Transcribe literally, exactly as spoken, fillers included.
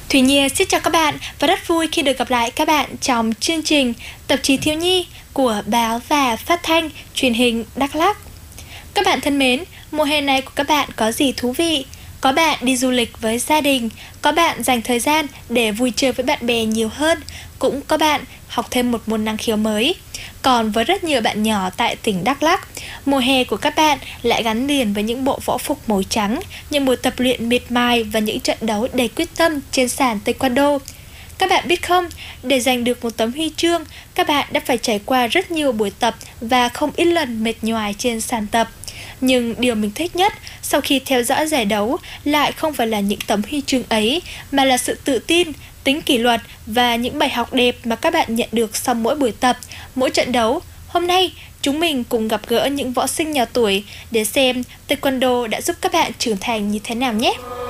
Thủy Nhi xin chào các bạn và rất vui khi được gặp lại các bạn trong chương trình Tạp chí Thiếu nhi của báo và phát thanh truyền hình Đắk Lắk. Các bạn thân mến, mùa hè này của các bạn có gì thú vị? Có bạn đi du lịch với gia đình, có bạn dành thời gian để vui chơi với bạn bè nhiều hơn, cũng có bạn học thêm một môn năng khiếu mới. Còn với rất nhiều bạn nhỏ tại tỉnh Đắk Lắk, mùa hè của các bạn lại gắn liền với những bộ võ phục màu trắng, những buổi tập luyện miệt mài và những trận đấu đầy quyết tâm trên sàn taekwondo. Các bạn biết không, để giành được một tấm huy chương, các bạn đã phải trải qua rất nhiều buổi tập và không ít lần mệt nhoài trên sàn tập. Nhưng điều mình thích nhất sau khi theo dõi giải đấu lại không phải là những tấm huy chương ấy, mà là sự tự tin, tính kỷ luật và những bài học đẹp mà các bạn nhận được sau mỗi buổi tập, mỗi trận đấu. Hôm nay, chúng mình cùng gặp gỡ những võ sinh nhỏ tuổi để xem taekwondo đã giúp các bạn trưởng thành như thế nào nhé.